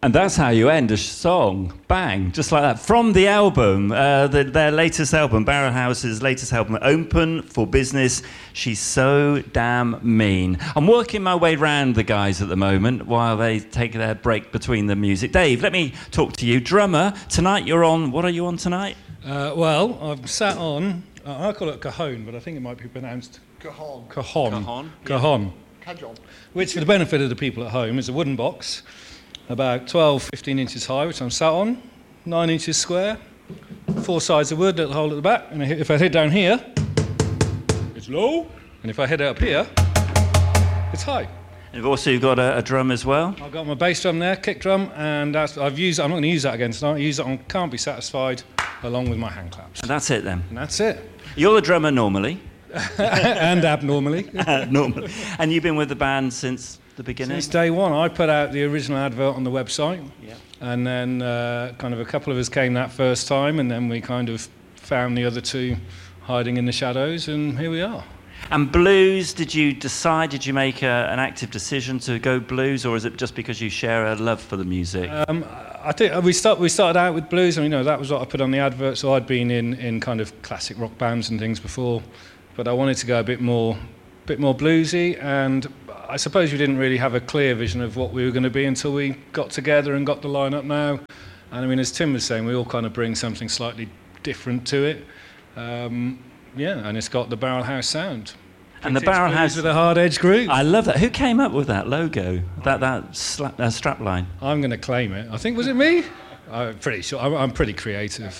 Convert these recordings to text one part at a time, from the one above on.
And that's how you end a song. Bang, just like that. From the album, their latest album, Barrelhouse's latest album, Open for Business. She's so damn mean. I'm working my way round the guys at the moment while they take their break between the music. Dave, let me talk to you. Drummer, tonight you're on, what are you on tonight? Well, I've sat on, I call it cajon, but I think it might be pronounced Cajon. Cajon. Yeah. Cajon. Cajon. Which, for the benefit of the people at home, is a wooden box, about 12, 15 inches high, which I'm sat on, 9 inches square, 4 sides of wood, little hole at the back, and if I hit down here, it's low, and if I hit up here, it's high. And you've also got a drum as well? I've got my bass drum there, kick drum, and I'm not going to use that again tonight. I use it on Can't Be Satisfied, along with my hand claps. And that's it then? And that's it. You're the drummer normally? And abnormally. Normally. And you've been with the band since the beginning? Since day one. I put out the original advert on the website. Yeah. And then kind of a couple of us came that first time, and then we kind of found the other two hiding in the shadows, and here we are. And blues, did you make an active decision to go blues, or is it just because you share a love for the music? I think we started out with blues, and that was what I put on the advert, so I'd been in kind of classic rock bands and things before, but I wanted to go a bit more bluesy, and I suppose we didn't really have a clear vision of what we were going to be until we got together and got the lineup now. And as Tim was saying, we all kind of bring something slightly different to it. And it's got the Barrelhouse sound. And the Barrelhouse with a hard edge groove. I love that. Who came up with that logo? That strap line? I'm going to claim it. I think, was it me? I'm pretty sure. I'm pretty creative.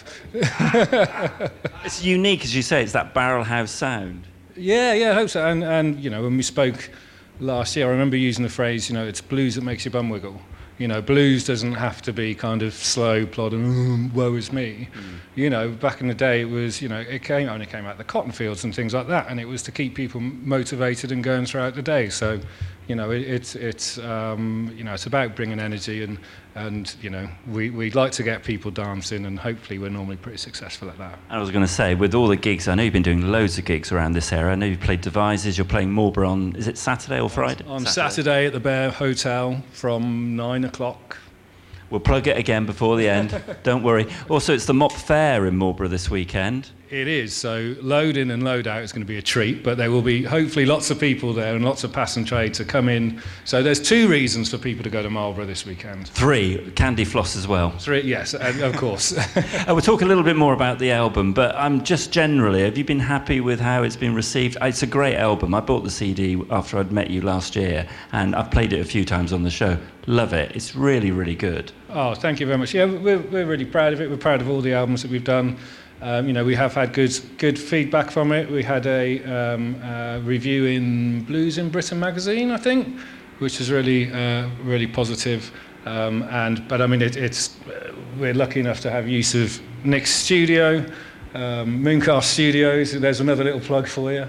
It's unique, as you say. It's that Barrelhouse sound. Yeah, I hope so. And when we spoke last year, I remember using the phrase, it's blues that makes your bum wiggle. Blues doesn't have to be kind of slow, plodding, woe is me. Back in the day, it was, it only came out the cotton fields and things like that, and it was to keep people motivated and going throughout the day. So, it's about bringing energy, and we like to get people dancing, and hopefully we're normally pretty successful at that. I was going to say, with all the gigs, I know you've been doing loads of gigs around this area. I know you've played Devices, you're playing Marlborough on, is it Saturday or Friday? On Saturday at the Bear Hotel from 9 o'clock. We'll plug it again before the end, don't worry. Also, it's the Mop Fair in Marlborough this weekend. It is, so load in and load out is going to be a treat, but there will be hopefully lots of people there and lots of pass and trade to come in. So there's 2 reasons for people to go to Marlborough this weekend. 3, candy floss as well. 3, yes, of course. We'll talk a little bit more about the album, but just generally, have you been happy with how it's been received? It's a great album. I bought the CD after I'd met you last year, and I've played it a few times on the show. Love it. It's really, really good. Oh, thank you very much. Yeah, we're really proud of it. We're proud of all the albums that we've done. We have had good feedback from it. We had a review in Blues in Britain magazine, I think, which is really positive. We're lucky enough to have use of Nick's studio, Mooncast Studios. There's another little plug for you.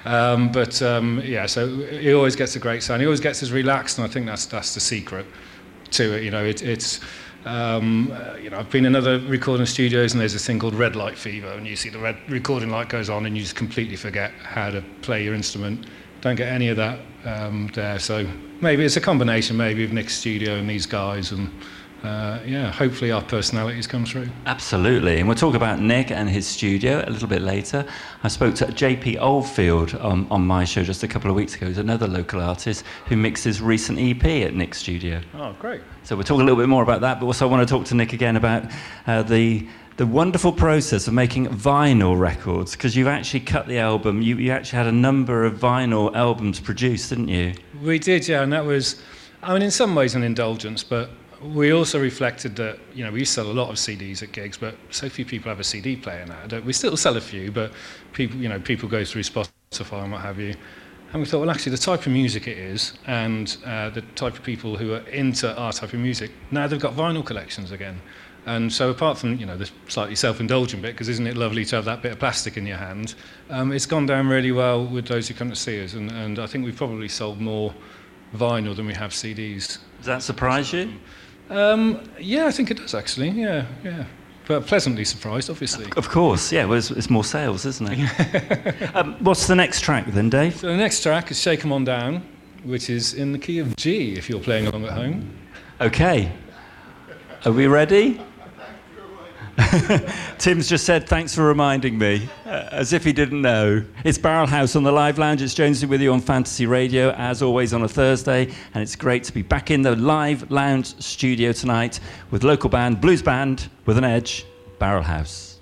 So he always gets a great sound. He always gets us relaxed, and I think that's the secret to it. I've been in other recording studios, and there's this thing called red light fever, and you see the red recording light goes on, and you just completely forget how to play your instrument. Don't get any of that there. So maybe it's a combination, maybe of Nick's studio and these guys, and hopefully our personalities come through. Absolutely, and we'll talk about Nick and his studio a little bit later. I spoke to JP Oldfield on my show just a couple of weeks ago. He's another local artist who mixed his recent EP at Nick's studio. Oh, great. So we'll talk a little bit more about that, but also I want to talk to Nick again about the wonderful process of making vinyl records, because you've actually cut the album. You actually had a number of vinyl albums produced, didn't you? We did, yeah, and that was, in some ways an indulgence, but we also reflected that, we used to sell a lot of CDs at gigs, but so few people have a CD player now. We still sell a few, but people go through Spotify and what have you. And we thought, well, actually, the type of music it is, and the type of people who are into our type of music, now they've got vinyl collections again. And so apart from, the slightly self-indulgent bit, because isn't it lovely to have that bit of plastic in your hand, it's gone down really well with those who come to see us. And I think we've probably sold more vinyl than we have CDs. Does that surprise you? Yeah, I think it does, actually, yeah. But pleasantly surprised, obviously. Of course, yeah, well, it's more sales, isn't it? What's the next track then, Dave? So the next track is Shake 'Em On Down, which is in the key of G, if you're playing along at home. Okay. Are we ready? Tim's just said, thanks for reminding me, as if he didn't know. It's Barrel House on the Live Lounge. It's Jonesy with you on Fantasy Radio, as always on a Thursday, and it's great to be back in the Live Lounge studio tonight with local band, blues band with an edge, Barrel House.